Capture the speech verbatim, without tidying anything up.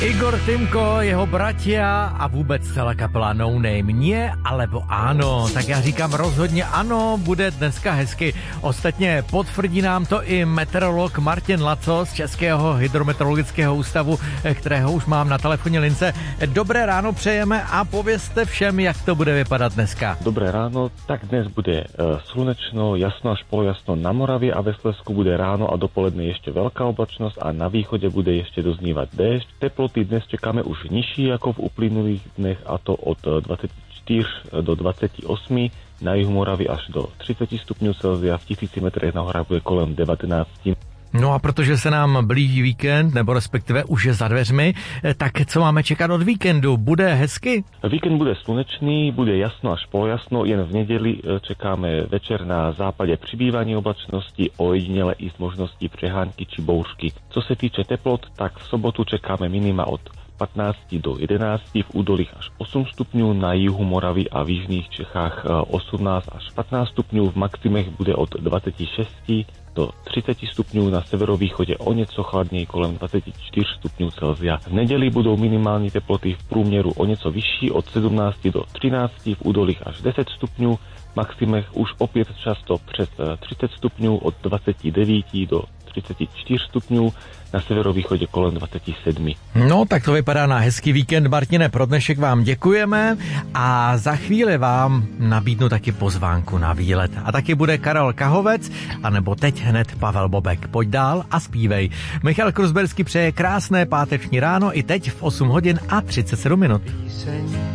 Igor Timko, jeho bratia a vůbec celá kapela No Name. Nie, alebo áno. Tak já říkám rozhodně ano, bude dneska hezky. Ostatně potvrdí nám to i meteorolog Martin Laco z Českého hydrometeorologického ústavu, kterého už mám na telefonní lince. Dobré ráno přejeme a povězte všem, jak to bude vypadat dneska. Dobré ráno, tak dnes bude uh, slunečno, jasno až polojasno na Moravě a ve Slezsku bude ráno a dopoledne ještě velká oblačnost a na východě bude ještě doznívat déšť. Teploty dnes čekáme už nižší jako v uplynulých dnech, a to od dvadsaťštyri do dvadsaťosem, na jihu Moravy až do třicet stupňů Celsia, v tisíci metrech na horách bude kolem devatenáct. No a protože se nám blíží víkend, nebo respektive už je za dveřmi, tak co máme čekat od víkendu? Bude hezky? Víkend bude slunečný, bude jasno až polojasno, jen v neděli čekáme večer na západě přibývání oblačnosti, ojedinele i s možností přehánky či bouřky. Co se týče teplot, tak v sobotu čekáme minima od patnáct do jedenácti, v údolích až osm stupňů, na jihu Moravy a v jižních Čechách osmnáct až patnáct stupňů, v maximech bude od dvacet šest do třicet stupňů, na severovýchodě o něco chladněji kolem dvacet čtyři stupňů Celsia. V neděli budou minimální teploty v průměru o něco vyšší, od sedmnáct do třináct, v údolích až deset stupňů, v maximech už opět často přes třicet stupňů, od dvacet devět do třicet čtyři stupňů, na severovýchodě kolem dvacet sedm. No, tak to vypadá na hezký víkend. Martine, pro dnešek vám děkujeme a za chvíli vám nabídnu taky pozvánku na výlet. A taky bude Karel Kahovec, anebo teď hned Pavel Bobek. Pojď dál a zpívej. Michal Kruzberský přeje krásné páteční ráno i teď v osm hodin a třicet sedm minut.